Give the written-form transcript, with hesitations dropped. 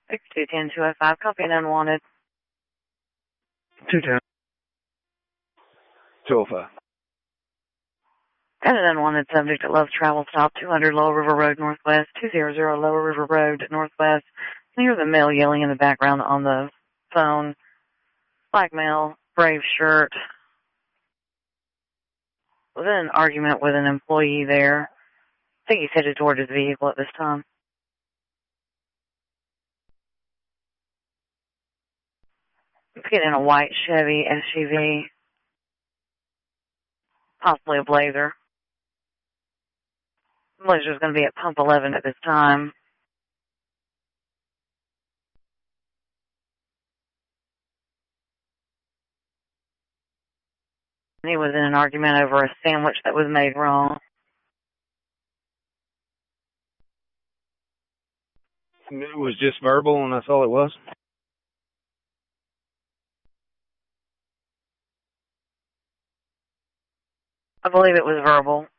210-205, copy and unwanted. 210. 205. Got an unwanted subject at Love Travel Stop, 200 Lower River Road Northwest, 200 Lower River Road Northwest. You hear the male yelling in the background on the phone. Black male, brave shirt. Was in an argument with an employee there. I think he's headed toward his vehicle at this time. Let's get in a white Chevy SUV. Possibly a Blazer. Blazer's going to be at pump 11 at this time. He was in an argument over a sandwich that was made wrong. It was just verbal, and that's all it was? I believe it was verbal.